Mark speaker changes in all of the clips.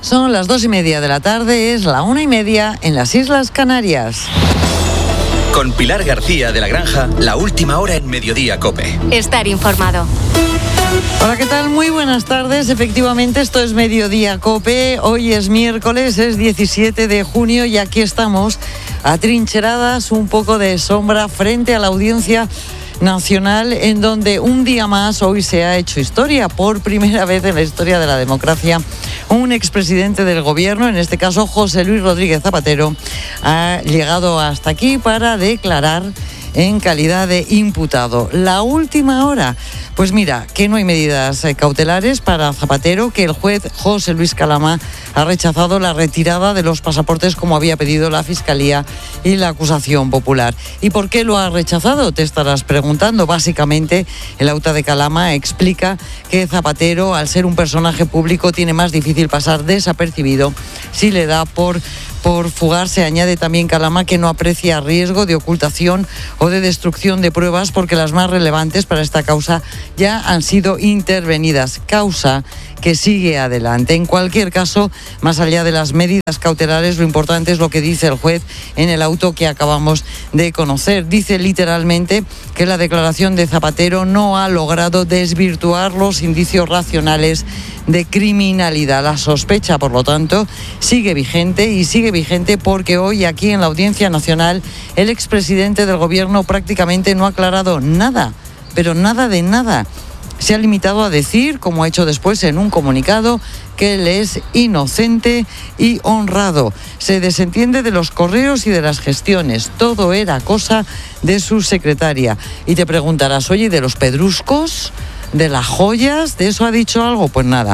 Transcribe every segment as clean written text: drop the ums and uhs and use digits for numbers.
Speaker 1: Son las 2:30 de la tarde, es la 1:30 en las Islas Canarias.
Speaker 2: Con Pilar García de la Granja, la última hora en Mediodía COPE.
Speaker 3: Estar informado.
Speaker 1: Hola, ¿qué tal? Muy buenas tardes. Efectivamente, esto es Mediodía COPE. Hoy es miércoles, es 17 de junio y aquí estamos atrincheradas, un poco de sombra frente a la Audiencia Nacional, en donde un día más hoy se ha hecho historia. Por primera vez en la historia de la democracia, un expresidente del gobierno, en este caso José Luis Rodríguez Zapatero, ha llegado hasta aquí para declarar en calidad de imputado. La última hora, pues mira, que no hay medidas cautelares para Zapatero, que el juez José Luis Calama ha rechazado la retirada de los pasaportes como había pedido la Fiscalía y la acusación popular. ¿Y por qué lo ha rechazado? Te estarás preguntando. Básicamente, el auto de Calama explica que Zapatero, al ser un personaje público, tiene más difícil pasar desapercibido si le da por fugarse. Añade también Calama que no aprecia riesgo de ocultación o de destrucción de pruebas porque las más relevantes para esta causa ya han sido intervenidas. Causa que sigue adelante. En cualquier caso, más allá de las medidas cautelares, lo importante es lo que dice el juez en el auto que acabamos de conocer. Dice literalmente que la declaración de Zapatero no ha logrado desvirtuar los indicios racionales de criminalidad. La sospecha, por lo tanto, sigue vigente y sigue vigente porque hoy aquí en la Audiencia Nacional el expresidente del gobierno prácticamente no ha aclarado nada, pero nada de nada. Se ha limitado a decir, como ha hecho después en un comunicado, que él es inocente y honrado. Se desentiende de los correos y de las gestiones. Todo era cosa de su secretaria. Y te preguntarás, oye, ¿de los pedruscos? ¿De las joyas? ¿De eso ha dicho algo? Pues nada.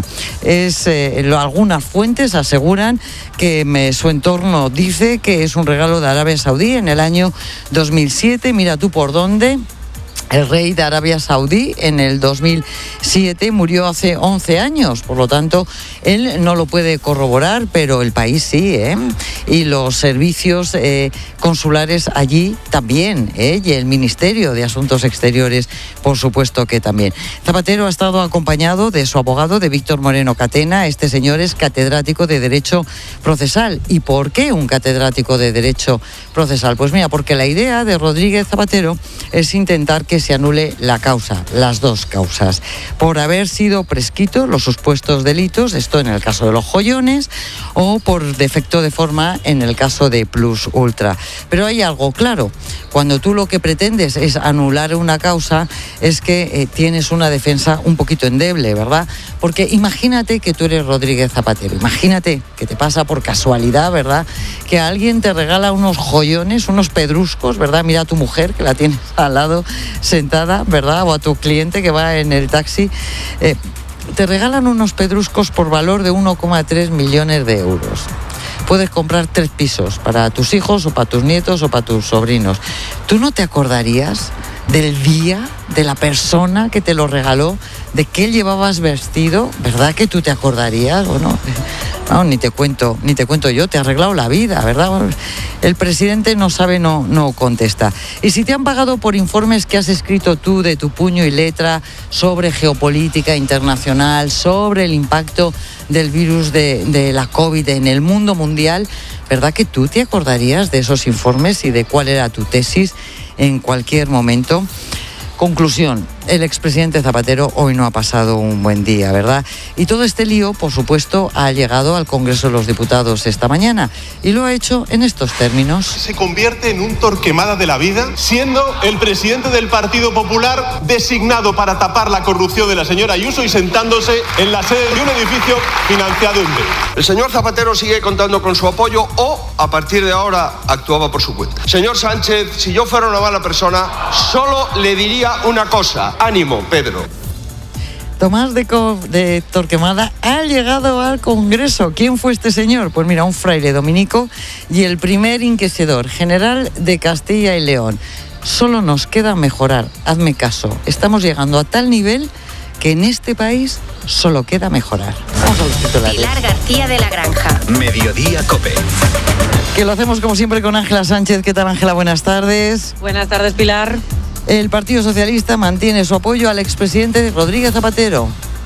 Speaker 1: Algunas fuentes aseguran que su entorno dice que es un regalo de Arabia Saudí en el año 2007. Mira tú por dónde. El rey de Arabia Saudí en el 2007 murió hace 11 años, por lo tanto, él no lo puede corroborar, pero el país sí, y los servicios consulares allí también, y el Ministerio de Asuntos Exteriores, por supuesto que también. Zapatero ha estado acompañado de su abogado, de Víctor Moreno Catena. Este señor es catedrático de Derecho Procesal. ¿Y por qué un catedrático de Derecho Procesal? Pues mira, porque la idea de Rodríguez Zapatero es intentar que se anule la causa, las dos causas, por haber sido prescritos los supuestos delitos, esto en el caso de los joyones, o por defecto de forma en el caso de Plus Ultra. Pero hay algo claro, cuando tú lo que pretendes es anular una causa, es que tienes una defensa un poquito endeble, ¿verdad? Porque imagínate que tú eres Rodríguez Zapatero, imagínate que te pasa por casualidad, ¿verdad?, que alguien te regala unos joyones, unos pedruscos, ¿verdad? Mira a tu mujer que la tienes al lado sentada, ¿verdad? O a tu cliente que va en el taxi, te regalan unos pedruscos por valor de 1,3 millones de euros. Puedes comprar 3 pisos para tus hijos o para tus nietos o para tus sobrinos. ¿Tú no te acordarías del día, de la persona que te lo regaló, de qué llevabas vestido? ¿Verdad que tú te acordarías? Bueno, no, ni te cuento yo, te ha arreglado la vida, ¿verdad? El presidente no sabe, no contesta. Y si te han pagado por informes que has escrito tú de tu puño y letra sobre geopolítica internacional, sobre el impacto del virus de la COVID en el mundo mundial, ¿verdad que tú te acordarías de esos informes y de cuál era tu tesis en cualquier momento? Conclusión, el expresidente Zapatero hoy no ha pasado un buen día, ¿verdad? Y todo este lío, por supuesto, ha llegado al Congreso de los Diputados esta mañana y lo ha hecho en estos términos.
Speaker 4: Se convierte en un Torquemada de la vida, siendo el presidente del Partido Popular designado para tapar la corrupción de la señora Ayuso y sentándose en la sede de un edificio financiado en B.
Speaker 5: El señor Zapatero sigue contando con su apoyo o, a partir de ahora, actuaba por su cuenta. Señor Sánchez, si yo fuera una mala persona, solo le diría una cosa: ánimo, Pedro.
Speaker 1: Tomás de Torquemada ha llegado al Congreso. ¿Quién fue este señor? Pues mira, un fraile dominico y el primer inquisidor general de Castilla y León. Solo nos queda mejorar. Hazme caso. Estamos llegando a tal nivel que en este país solo queda mejorar. Vamos a los titulares.
Speaker 3: Pilar García de la Granja.
Speaker 2: Mediodía COPE.
Speaker 1: Que lo hacemos como siempre con Ángela Sánchez. ¿Qué tal, Ángela? Buenas tardes.
Speaker 6: Buenas tardes, Pilar.
Speaker 1: El Partido Socialista mantiene su apoyo al expresidente Rodríguez Zapatero.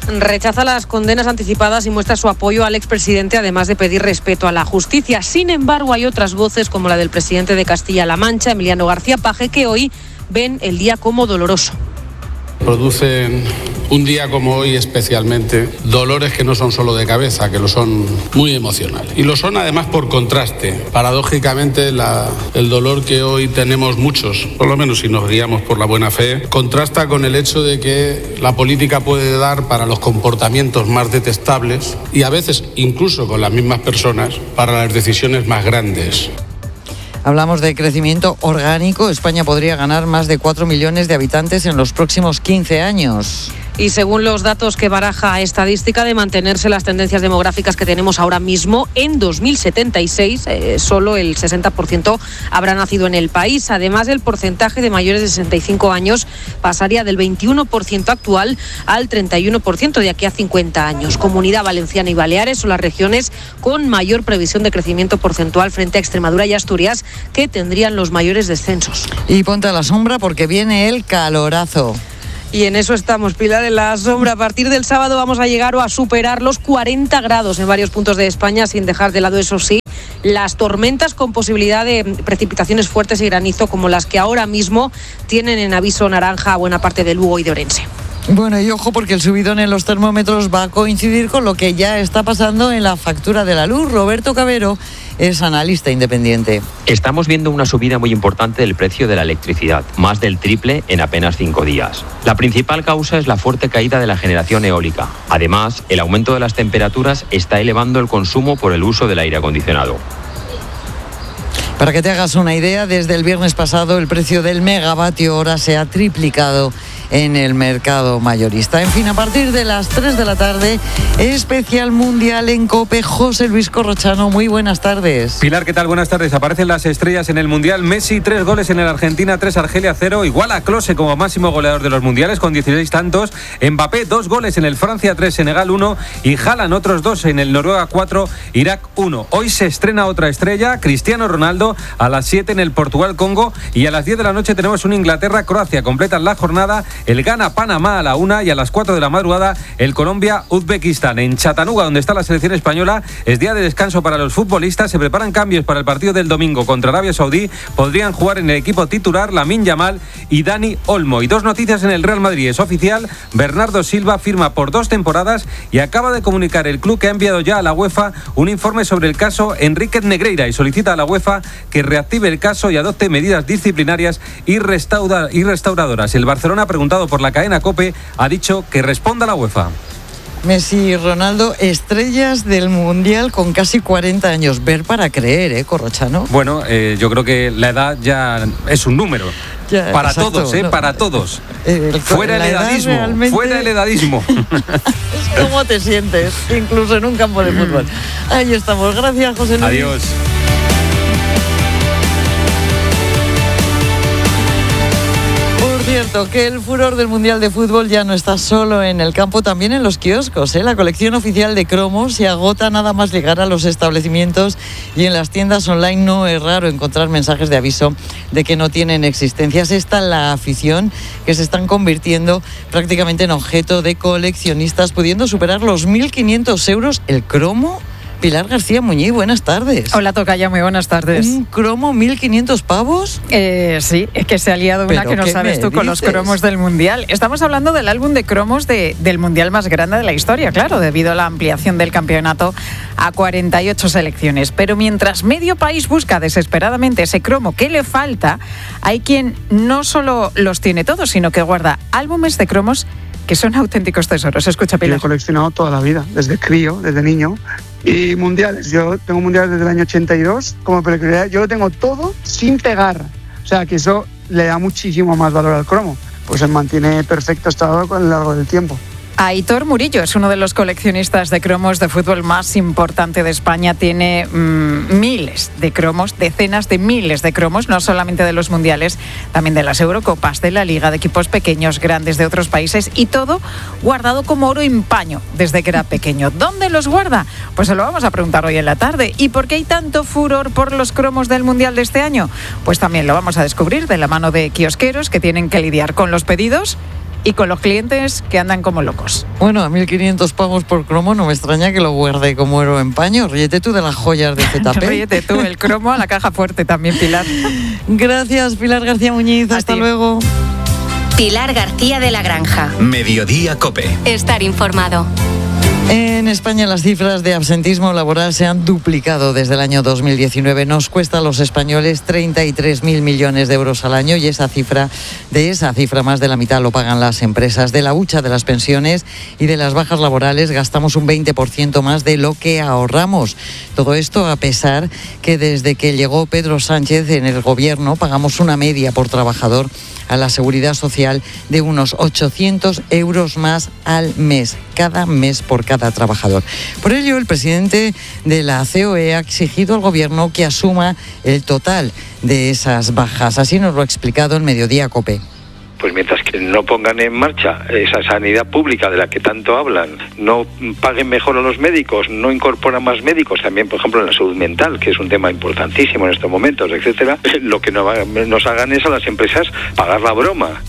Speaker 6: rechaza las condenas anticipadas y muestra su apoyo al expresidente, además de pedir respeto a la justicia. Sin embargo, hay otras voces, como la del presidente de Castilla-La Mancha, Emiliano García Paje, que hoy ven el día como doloroso.
Speaker 7: Producen un día como hoy especialmente dolores que no son solo de cabeza, que lo son muy emocionales. Y lo son además por contraste. Paradójicamente el dolor que hoy tenemos muchos, por lo menos si nos guiamos por la buena fe, contrasta con el hecho de que la política puede dar para los comportamientos más detestables y a veces incluso con las mismas personas para las decisiones más grandes.
Speaker 1: Hablamos de crecimiento orgánico. España podría ganar más de 4 millones de habitantes en los próximos 15 años.
Speaker 6: Y según los datos que baraja Estadística, de mantenerse las tendencias demográficas que tenemos ahora mismo, en 2076 solo el 60% habrá nacido en el país. Además, el porcentaje de mayores de 65 años pasaría del 21% actual al 31% de aquí a 50 años. Comunidad Valenciana y Baleares son las regiones con mayor previsión de crecimiento porcentual frente a Extremadura y Asturias, que tendrían los mayores descensos.
Speaker 1: Y ponte a la sombra porque viene el calorazo.
Speaker 6: Y en eso estamos, Pilar, en la sombra. A partir del sábado vamos a llegar o a superar los 40 grados en varios puntos de España, sin dejar de lado, eso sí, las tormentas con posibilidad de precipitaciones fuertes y granizo, como las que ahora mismo tienen en aviso naranja a buena parte de Lugo y de Orense.
Speaker 1: Bueno, y ojo porque el subidón en los termómetros va a coincidir con lo que ya está pasando en la factura de la luz. Roberto Cabero es analista independiente.
Speaker 8: Estamos viendo una subida muy importante del precio de la electricidad, más del triple en apenas 5 días. La principal causa es la fuerte caída de la generación eólica. Además, el aumento de las temperaturas está elevando el consumo por el uso del aire acondicionado.
Speaker 1: Para que te hagas una idea, desde el viernes pasado el precio del megavatio hora se ha triplicado en el mercado mayorista. En fin, a partir de las 3 de la tarde, especial mundial en COPE. José Luis Corrochano, muy buenas tardes.
Speaker 9: Pilar, ¿qué tal? Buenas tardes. Aparecen las estrellas en el mundial. Messi, 3 goles en el Argentina, 3 Argelia, 0. Igual a Klose como máximo goleador de los mundiales con 16 tantos. Mbappé, 2 goles en el Francia, 3 Senegal, 1. Y Haaland, otros 2 en el Noruega, 4 Irak, 1. Hoy se estrena otra estrella, Cristiano Ronaldo, a las 7 en el Portugal-Congo. Y a las 10 de la noche tenemos un Inglaterra-Croacia. Completan la jornada el Ghana-Panamá a la 1 y a las 4 de la madrugada el Colombia-Uzbekistán. En Chattanooga, donde está la selección española, es día de descanso para los futbolistas. Se preparan cambios para el partido del domingo contra Arabia Saudí. Podrían jugar en el equipo titular Lamine Yamal y Dani Olmo. Y 2 noticias en el Real Madrid. Es oficial, Bernardo Silva firma por 2 temporadas y acaba de comunicar el club que ha enviado ya a la UEFA un informe sobre el caso Enríquez Negreira y solicita a la UEFA que reactive el caso y adopte medidas disciplinarias y restauradoras. El Barcelona, preguntado por la cadena COPE, ha dicho que responda a la UEFA.
Speaker 1: Messi y Ronaldo, estrellas del Mundial con casi 40 años. Ver para creer, Corrochano.
Speaker 9: Bueno, yo creo que la edad ya es un número. Ya, para exacto, todos, no, para todos. Fuera el edadismo, realmente... fuera el edadismo.
Speaker 1: Es como te sientes, incluso en un campo de fútbol. Ahí estamos, gracias, José Luis.
Speaker 9: Adiós.
Speaker 1: Cierto que el furor del Mundial de Fútbol ya no está solo en el campo, también en los kioscos. La colección oficial de cromos se agota nada más llegar a los establecimientos y en las tiendas online no es raro encontrar mensajes de aviso de que no tienen existencia. Es esta la afición que se están convirtiendo prácticamente en objeto de coleccionistas, pudiendo superar los 1.500 euros el cromo. Pilar García Muñiz, buenas tardes.
Speaker 10: Hola, tocaya, muy buenas tardes.
Speaker 1: ¿Un cromo 1.500 pavos?
Speaker 10: Sí, es que se ha liado una que no sabes tú con los cromos del Mundial. Estamos hablando del álbum de cromos del Mundial más grande de la historia, claro, debido a la ampliación del campeonato a 48 selecciones. Pero mientras medio país busca desesperadamente ese cromo que le falta, hay quien no solo los tiene todos, sino que guarda álbumes de cromos que son auténticos tesoros. Escucha, Pilar.
Speaker 11: Yo he coleccionado toda la vida, desde crío, desde niño. Y mundiales, yo tengo mundiales desde el año 82, como peculiaridad, yo lo tengo todo sin pegar. O sea, que eso le da muchísimo más valor al cromo. Pues se mantiene perfecto estado con el largo del tiempo.
Speaker 10: Aitor Murillo es uno de los coleccionistas de cromos de fútbol más importante de España. Tiene miles de cromos, decenas de miles de cromos, no solamente de los mundiales, también de las Eurocopas, de la Liga, de equipos pequeños, grandes, de otros países, y todo guardado como oro en paño desde que era pequeño. ¿Dónde los guarda? Pues se lo vamos a preguntar hoy en la tarde. ¿Y por qué hay tanto furor por los cromos del mundial de este año? Pues también lo vamos a descubrir de la mano de kiosqueros que tienen que lidiar con los pedidos y con los clientes que andan como locos.
Speaker 1: Bueno, a 1.500 pavos por cromo no me extraña que lo guarde como oro en paño. Ríete tú de las joyas de ZP.
Speaker 10: Ríete tú, el cromo a la caja fuerte también, Pilar.
Speaker 1: Gracias, Pilar García Muñiz. Hasta luego.
Speaker 3: Pilar García de la Granja.
Speaker 2: Mediodía COPE.
Speaker 3: Estar informado.
Speaker 1: En España las cifras de absentismo laboral se han duplicado desde el año 2019. Nos cuesta a los españoles 33.000 millones de euros al año y de esa cifra más de la mitad lo pagan las empresas. De la hucha de las pensiones y de las bajas laborales gastamos un 20% más de lo que ahorramos. Todo esto a pesar que desde que llegó Pedro Sánchez en el gobierno pagamos una media por trabajador a la Seguridad Social de unos 800 euros más al mes, cada mes por cada trabajador. Por ello, el presidente de la COE ha exigido al Gobierno que asuma el total de esas bajas. Así nos lo ha explicado en Mediodía COPE.
Speaker 12: Pues mientras que no pongan en marcha esa sanidad pública de la que tanto hablan, no paguen mejor a los médicos, no incorporan más médicos, también por ejemplo en la salud mental, que es un tema importantísimo en estos momentos, etcétera, lo que nos hagan es a las empresas pagar la broma.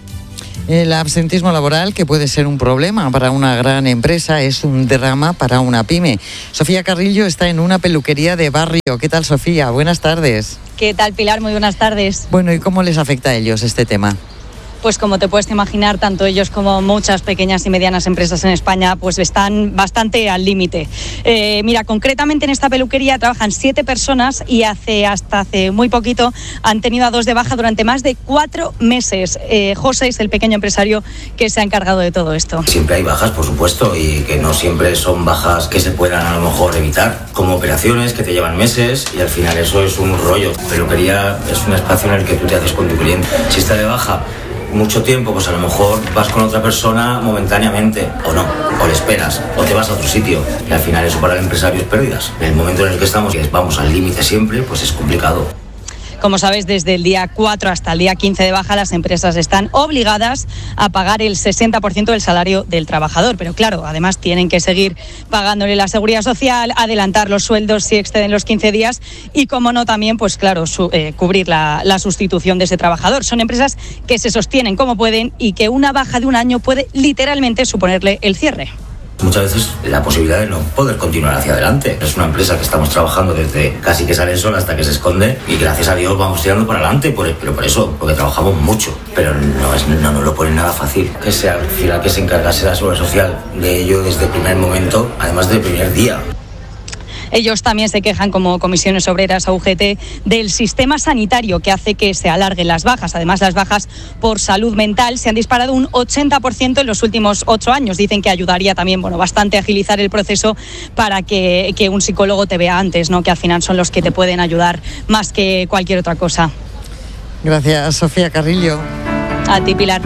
Speaker 1: El absentismo laboral, que puede ser un problema para una gran empresa, es un drama para una pyme. Sofía Carrillo está en una peluquería de barrio. ¿Qué tal, Sofía? Buenas tardes.
Speaker 13: ¿Qué tal, Pilar? Muy buenas tardes.
Speaker 1: Bueno, ¿y cómo les afecta a ellos este tema?
Speaker 13: Pues como te puedes imaginar, tanto ellos como muchas pequeñas y medianas empresas en España pues están bastante al límite. Mira, concretamente en esta peluquería trabajan 7 personas y hasta hace muy poquito han tenido a 2 de baja durante más de 4 meses. José es el pequeño empresario que se ha encargado de todo esto.
Speaker 14: Siempre hay bajas, por supuesto, y que no siempre son bajas que se puedan a lo mejor evitar, como operaciones que te llevan meses y al final eso es un rollo. Peluquería es un espacio en el que tú te haces con tu cliente. Si está de baja mucho tiempo, pues a lo mejor vas con otra persona momentáneamente, o no, o le esperas, o te vas a otro sitio, y al final eso para el empresario es pérdidas. En el momento en el que estamos, que vamos al límite siempre, pues es complicado.
Speaker 13: Como sabes, desde el día 4 hasta el día 15 de baja, las empresas están obligadas a pagar el 60% del salario del trabajador. Pero claro, además tienen que seguir pagándole la seguridad social, adelantar los sueldos si exceden los 15 días y, como no, también, pues claro, cubrir la sustitución de ese trabajador. Son empresas que se sostienen como pueden y que una baja de un año puede literalmente suponerle el cierre.
Speaker 14: Muchas veces la posibilidad de no poder continuar hacia adelante. Es una empresa que estamos trabajando desde casi que sale el sol hasta que se esconde y gracias a Dios vamos tirando para adelante, pero por eso, porque trabajamos mucho. Pero no nos lo ponen nada fácil. Que sea al final que se encargase la Seguridad Social de ello desde el primer momento, además del primer día.
Speaker 13: Ellos también se quejan, como Comisiones Obreras, UGT, del sistema sanitario que hace que se alarguen las bajas. Además, las bajas por salud mental se han disparado un 80% en los últimos 8 años. Dicen que ayudaría también, bastante a agilizar el proceso para que un psicólogo te vea antes, ¿no? Que al final son los que te pueden ayudar más que cualquier otra cosa.
Speaker 1: Gracias, Sofía Carrillo.
Speaker 13: A ti, Pilar.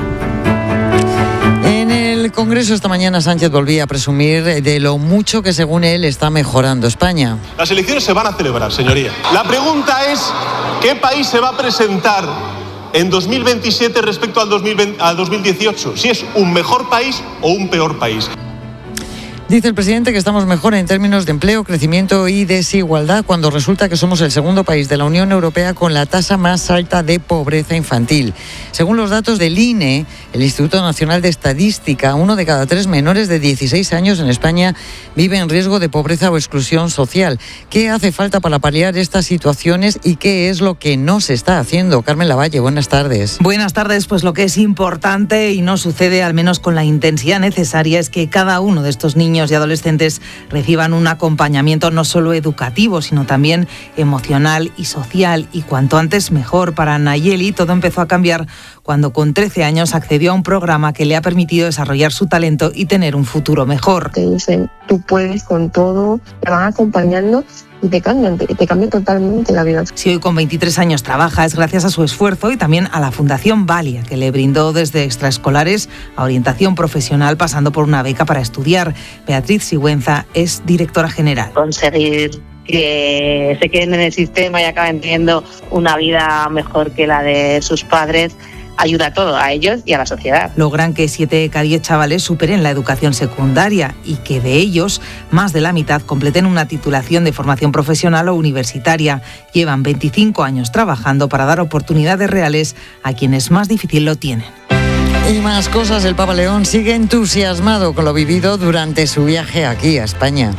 Speaker 1: En el Congreso esta mañana Sánchez volvía a presumir de lo mucho que, según él, está mejorando España.
Speaker 4: Las elecciones se van a celebrar, señoría. La pregunta es, ¿qué país se va a presentar en 2027 respecto al 2018? Si es un mejor país o un peor país.
Speaker 1: Dice el presidente que estamos mejor en términos de empleo, crecimiento y desigualdad, cuando resulta que somos el segundo país de la Unión Europea con la tasa más alta de pobreza infantil. Según los datos del INE, el Instituto Nacional de Estadística, 1 de cada 3 menores de 16 años en España vive en riesgo de pobreza o exclusión social. ¿Qué hace falta para paliar estas situaciones y qué es lo que no se está haciendo? Carmen Lavalle, buenas tardes.
Speaker 15: Buenas tardes. Pues lo que es importante y no sucede, al menos con la intensidad necesaria, es que cada uno de estos niños y adolescentes reciban un acompañamiento no solo educativo, sino también emocional y social. Y cuanto antes mejor. Para Nayeli todo empezó a cambiar cuando con 13 años accedió a un programa que le ha permitido desarrollar su talento y tener un futuro mejor.
Speaker 16: Te dicen, tú puedes con todo, te van acompañando y te cambian totalmente la vida.
Speaker 15: Si hoy con 23 años trabaja es gracias a su esfuerzo y también a la Fundación Valia, que le brindó desde extraescolares a orientación profesional, pasando por una beca para estudiar. Beatriz Sigüenza es directora general.
Speaker 17: Conseguir que se queden en el sistema y acaben teniendo una vida mejor que la de sus padres ayuda a todo, a ellos y a la sociedad.
Speaker 15: Logran que 7 de cada 10 chavales superen la educación secundaria y que de ellos más de la mitad completen una titulación de formación profesional o universitaria. Llevan 25 años trabajando para dar oportunidades reales a quienes más difícil lo tienen.
Speaker 1: Y más cosas, el Papa León sigue entusiasmado con lo vivido durante su viaje aquí a España.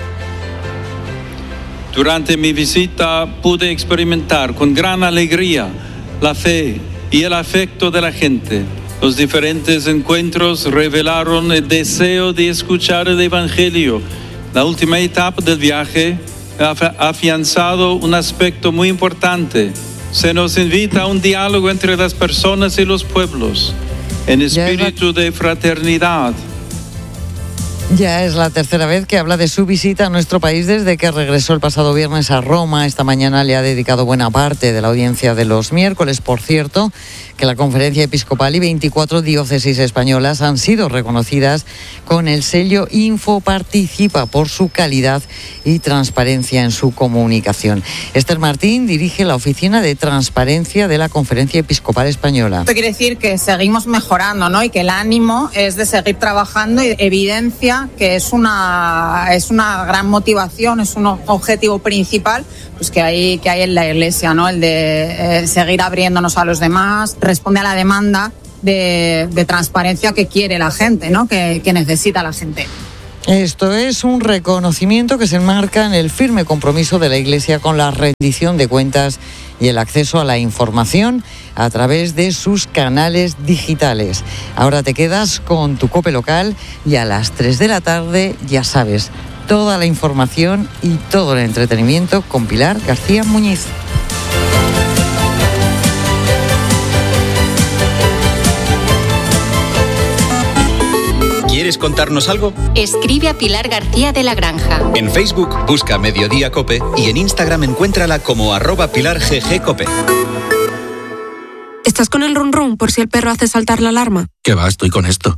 Speaker 18: Durante mi visita pude experimentar con gran alegría la fe y el afecto de la gente. Los diferentes encuentros revelaron el deseo de escuchar el Evangelio. La última etapa del viaje ha afianzado un aspecto muy importante. Se nos invita a un diálogo entre las personas y los pueblos, en espíritu de fraternidad.
Speaker 1: Ya es la tercera vez que habla de su visita a nuestro país desde que regresó el pasado viernes a Roma. Esta mañana le ha dedicado buena parte de la audiencia de los miércoles. Por cierto, que la Conferencia Episcopal y 24 diócesis españolas han sido reconocidas con el sello Infoparticipa por su calidad y transparencia en su comunicación. Esther Martín dirige la Oficina de Transparencia de la Conferencia Episcopal Española.
Speaker 19: Esto quiere decir que seguimos mejorando, ¿no? Y que el ánimo es de seguir trabajando y evidencia que es una gran motivación, es un objetivo principal pues que hay en la Iglesia, ¿no? El de seguir abriéndonos a los demás, responde a la demanda de transparencia que quiere la gente, ¿no? Que necesita la gente.
Speaker 1: Esto es un reconocimiento que se enmarca en el firme compromiso de la Iglesia con la rendición de cuentas y el acceso a la información a través de sus canales digitales. Ahora te quedas con tu COPE local y a las 3 de la tarde, ya sabes, toda la información y todo el entretenimiento con Pilar García Muñiz.
Speaker 2: ¿Quieres contarnos algo?
Speaker 3: Escribe a Pilar García de la Granja.
Speaker 2: En Facebook busca Mediodía Cope y en Instagram encuéntrala como @PilarGGCope.
Speaker 20: ¿Estás con el run run por si el perro hace saltar la alarma?
Speaker 21: ¿Qué va? Estoy con esto.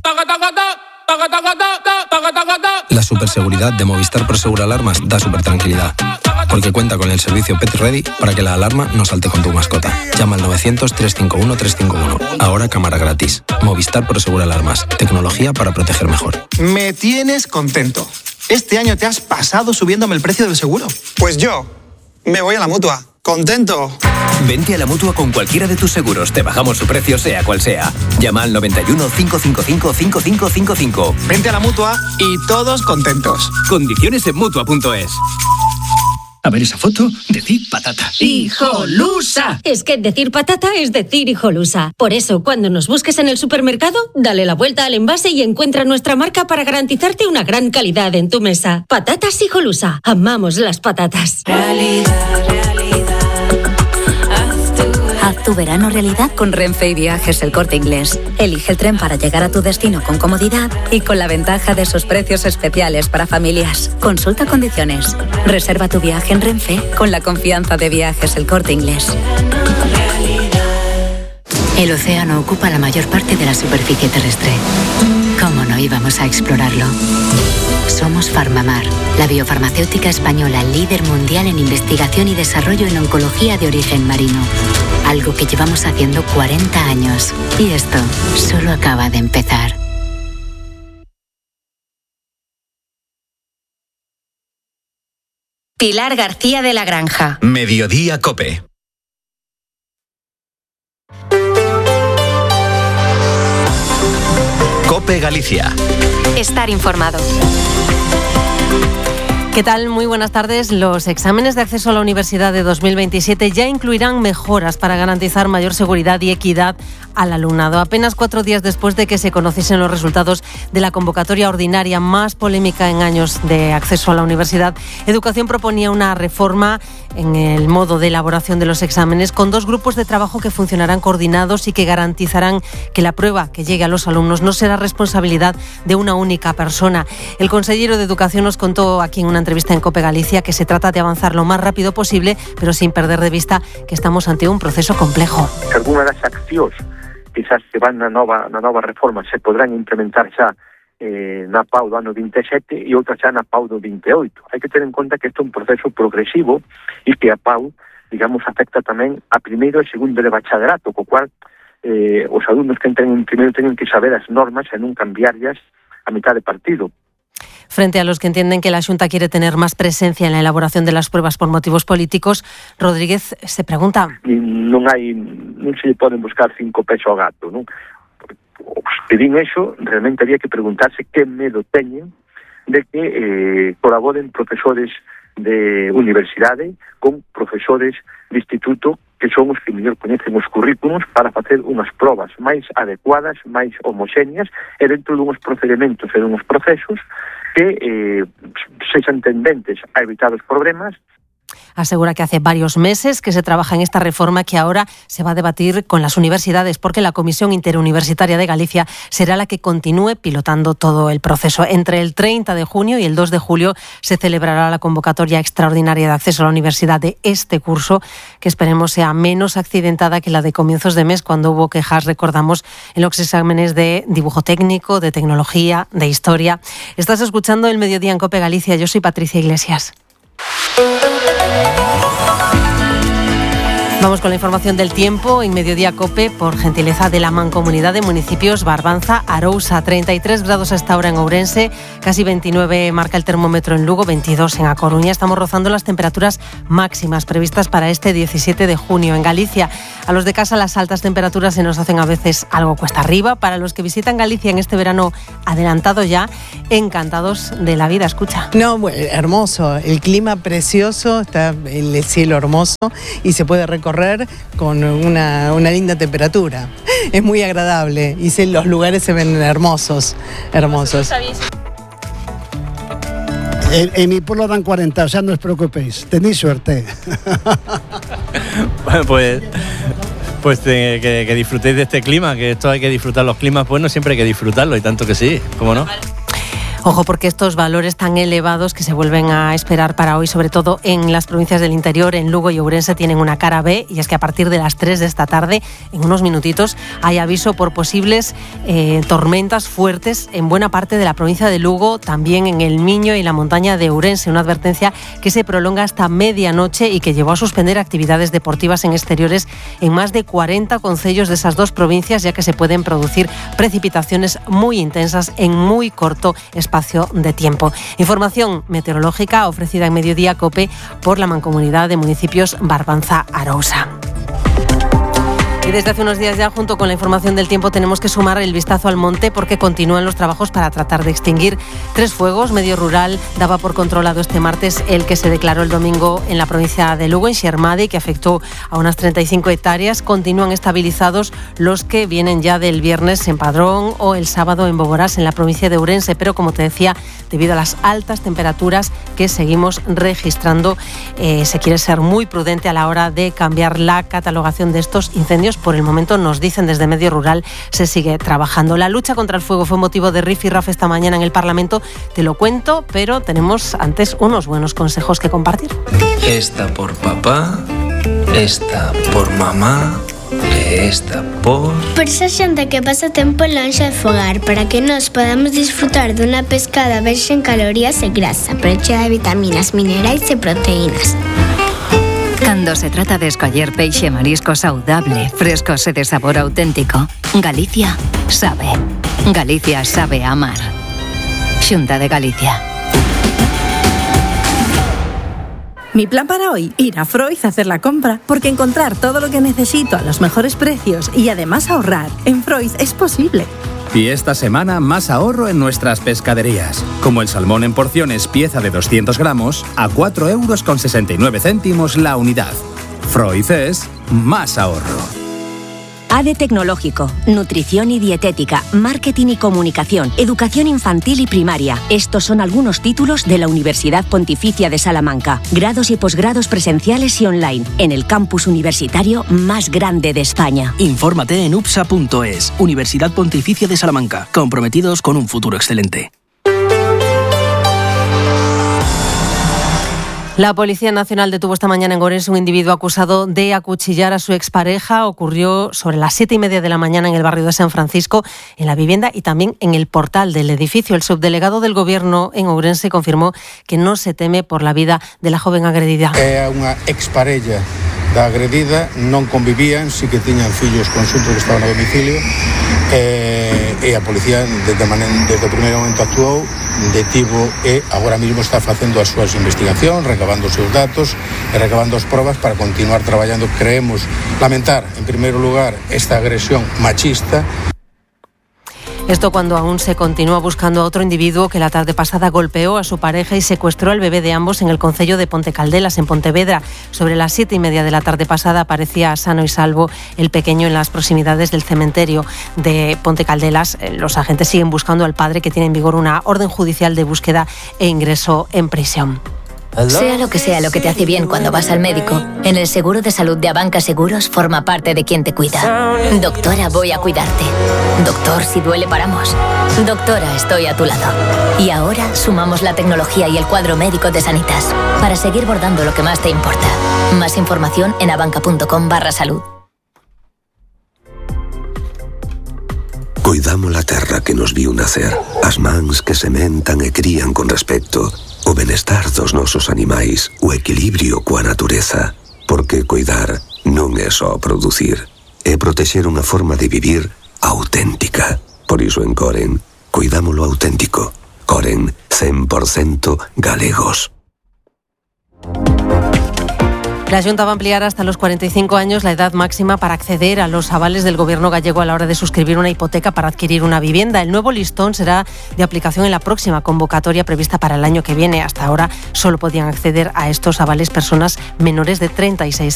Speaker 21: La superseguridad de Movistar Prosegur Alarmas da súper tranquilidad, porque cuenta con el servicio Pet Ready para que la alarma no salte con tu mascota. Llama al 900-351-351. Ahora cámara gratis. Movistar Prosegur Alarmas. Tecnología para proteger mejor.
Speaker 22: Me tienes contento. Este año te has pasado subiéndome el precio del seguro. Pues yo me voy a la Mutua. ¡Contento!
Speaker 23: Vente a la Mutua con cualquiera de tus seguros. Te bajamos su precio sea cual sea. Llama al 91 555 5555.
Speaker 22: Vente a la Mutua y todos contentos.
Speaker 23: Condiciones en Mutua.es.
Speaker 24: A ver esa foto, decir patata.
Speaker 25: ¡Hijolusa! Es que decir patata es decir hijolusa. Por eso, cuando nos busques en el supermercado, dale la vuelta al envase y encuentra nuestra marca para garantizarte una gran calidad en tu mesa. Patatas Hijolusa. Amamos las patatas.
Speaker 26: Haz tu verano realidad con Renfe y Viajes El Corte Inglés. Elige el tren para llegar a tu destino con comodidad y con la ventaja de sus precios especiales para familias. Consulta condiciones. Reserva tu viaje en Renfe con la confianza de Viajes El Corte Inglés.
Speaker 27: El océano ocupa la mayor parte de la superficie terrestre. ¿Cómo no íbamos a explorarlo? Somos Farmamar, la biofarmacéutica española líder mundial en investigación y desarrollo en oncología de origen marino. Algo que llevamos haciendo 40 años. Y esto solo acaba de empezar.
Speaker 3: Pilar García de la Granja.
Speaker 2: Mediodía Cope. Cope Galicia.
Speaker 3: Estar informado.
Speaker 6: ¿Qué tal? Muy buenas tardes. Los exámenes de acceso a la universidad de 2027 ya incluirán mejoras para garantizar mayor seguridad y equidad al alumnado. Apenas 4 días después de que se conociesen los resultados de la convocatoria ordinaria más polémica en años de acceso a la universidad, Educación proponía una reforma en el modo de elaboración de los exámenes con 2 grupos de trabajo que funcionarán coordinados y que garantizarán que la prueba que llegue a los alumnos no será responsabilidad de una única persona. El consejero de Educación nos contó aquí en una entrevista en COPE Galicia que se trata de avanzar lo más rápido posible, pero sin perder de vista que estamos ante un proceso complejo.
Speaker 28: Algunas das accións que xa se van na nova reforma se podrán implementar xa na PAU do ano 27 e outras xa na PAU do 28. Hai que ter en conta que isto é un proceso progresivo e que a PAU, digamos, afecta tamén a primeiro e segundo de bachillerato, co cual os alumnos que entren en primeiro teñen que saber as normas e non cambiarlas a mitad de partido.
Speaker 6: Frente a los que entienden que la Xunta quiere tener más presencia en la elaboración de las pruebas por motivos políticos, Rodríguez se pregunta.
Speaker 28: Non se lle poden buscar 5 pesos ao gato, non? pedín eso, realmente había que preguntarse que medo teñen de que colaboren profesores de universidade con profesores de instituto, que son os que mellor coñecen os currículos para facer unhas probas máis adecuadas, máis homoxéneas e dentro dunhos procedimentos e dunhos procesos que sexan tendentes a evitar os problemas.
Speaker 6: Asegura que hace varios meses que se trabaja en esta reforma que ahora se va a debatir con las universidades, porque la Comisión Interuniversitaria de Galicia será la que continúe pilotando todo el proceso. Entre el 30 de junio y el 2 de julio se celebrará la convocatoria extraordinaria de acceso a la universidad de este curso, que esperemos sea menos accidentada que la de comienzos de mes, cuando hubo quejas, recordamos, en los exámenes de dibujo técnico, de tecnología, de historia. Estás escuchando El Mediodía en COPE Galicia. Yo soy Patricia Iglesias. Vamos con la información del tiempo en Mediodía COPE, por gentileza de la Mancomunidad de Municipios Barbanza Arousa. 33 grados hasta ahora en Ourense, casi 29 marca el termómetro en Lugo, 22 en A Coruña. Estamos rozando las temperaturas máximas previstas para este 17 de junio. En Galicia, a los de casa las altas temperaturas se nos hacen a veces algo cuesta arriba. Para los que visitan Galicia en este verano adelantado ya, encantados de la vida. Escucha.
Speaker 5: No, bueno, hermoso, el clima precioso, está el cielo hermoso y se puede recorrer con una linda temperatura. Es muy agradable y los lugares se ven hermosos.
Speaker 7: En mi pueblo dan 40, o sea, no os preocupéis, tenéis suerte.
Speaker 8: Bueno, pues que disfrutéis de este clima, que esto hay que disfrutar, los climas buenos siempre hay que disfrutarlo, y tanto que sí, ¿cómo no?
Speaker 6: Ojo, porque estos valores tan elevados que se vuelven a esperar para hoy, sobre todo en las provincias del interior, en Lugo y Ourense, tienen una cara B, y es que a partir de las 3 de esta tarde, en unos minutitos, hay aviso por posibles tormentas fuertes en buena parte de la provincia de Lugo, también en el Miño y la montaña de Ourense. Una advertencia que se prolonga hasta medianoche y que llevó a suspender actividades deportivas en exteriores en más de 40 concellos de esas dos provincias, ya que se pueden producir precipitaciones muy intensas en muy corto espacio de tiempo. Información meteorológica ofrecida en Mediodía COPE por la Mancomunidad de Municipios Barbanza Arousa. Y desde hace unos días ya, junto con la información del tiempo, tenemos que sumar el vistazo al monte, porque continúan los trabajos para tratar de extinguir 3 fuegos. Medio Rural daba por controlado este martes el que se declaró el domingo en la provincia de Lugo, en Xermade, que afectó a unas 35 hectáreas. Continúan estabilizados los que vienen ya del viernes en Padrón o el sábado en Boborás, en la provincia de Ourense. Pero, como te decía, debido a las altas temperaturas que seguimos registrando, se quiere ser muy prudente a la hora de cambiar la catalogación de estos incendios. Por el momento, nos dicen desde Medio Rural, se sigue trabajando. La lucha contra el fuego fue motivo de rifirrafe esta mañana en el Parlamento. Te lo cuento, pero tenemos antes unos buenos consejos que compartir.
Speaker 21: Esta por papá, esta por mamá, esta por
Speaker 9: esa xente que pasa tempo lonxe de fogar, para que nos podamos disfrutar dunha pescada baixa en calorías e grasa, pero chea de vitaminas, minerais e proteínas.
Speaker 26: Cuando se trata de escoller peixe e marisco saudable, frescos e de sabor auténtico, Galicia sabe. Galicia sabe amar. Xunta de Galicia.
Speaker 10: Mi plan para hoy, ir a Freud a hacer la compra, porque encontrar todo lo que necesito a los mejores precios y además ahorrar en Freud es posible.
Speaker 11: Y esta semana más ahorro en nuestras pescaderías, como el salmón en porciones pieza de 200 gramos a 4,69 € la unidad. Freud es más ahorro.
Speaker 12: ADE Tecnológico, Nutrición y Dietética, Marketing y Comunicación, Educación Infantil y Primaria. Estos son algunos títulos de la Universidad Pontificia de Salamanca. Grados y posgrados presenciales y online, en el campus universitario más grande de España.
Speaker 14: Infórmate en upsa.es, Universidad Pontificia de Salamanca, comprometidos con un futuro excelente.
Speaker 6: La Policía Nacional detuvo esta mañana en Ourense un individuo acusado de acuchillar a su expareja. Ocurrió sobre las 7:30 de la mañana en el barrio de San Francisco, en la vivienda y también en el portal del edificio. El subdelegado del Gobierno en Ourense confirmó que no se teme por la vida de la joven agredida.
Speaker 29: É unha exparella da agredida, non convivían, sí que tiñan fillos conxuntos que estaban no domicilio, e a policía desde o primeiro momento actuou, detivo e agora mesmo está facendo as súas investigacións, recabando os seus datos e recabando as probas para continuar traballando. Creemos lamentar, en primeiro lugar, esta agresión machista.
Speaker 6: Esto cuando aún se continúa buscando a otro individuo que la tarde pasada golpeó a su pareja y secuestró al bebé de ambos en el concello de Pontecaldelas, en Pontevedra. Sobre las 7:30 de la tarde pasada aparecía sano y salvo el pequeño en las proximidades del cementerio de Pontecaldelas. Los agentes siguen buscando al padre, que tiene en vigor una orden judicial de búsqueda e ingreso en prisión.
Speaker 1: Sea lo que te hace bien cuando vas al médico, en el seguro de salud de Abanca Seguros forma parte de quien te cuida. Doctora, voy a cuidarte. Doctor, si duele paramos. Doctora, estoy a tu lado. Y ahora sumamos la tecnología y el cuadro médico de Sanitas para seguir bordando lo que más te importa. Más información en abanca.com/salud.
Speaker 4: Cuidamos la terra que nos viu nacer, as mans que sementan e crían con respecto, o benestar dos nosos animais, o equilibrio coa natureza. Porque cuidar non é só producir, é protexer unha forma de vivir auténtica. Por iso en Coren, cuidámolo auténtico. Coren, 100% galegos.
Speaker 6: La Junta va a ampliar hasta los 45 años la edad máxima para acceder a los avales del Gobierno gallego a la hora de suscribir una hipoteca para adquirir una vivienda. El nuevo listón será de aplicación en la próxima convocatoria prevista para el año que viene. Hasta ahora solo podían acceder a estos avales personas menores de 36 años.